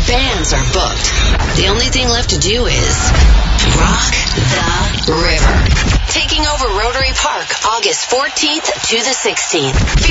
bands are booked. The only thing left to do is rock the river. Taking over Rotary Park August 14th to the 16th.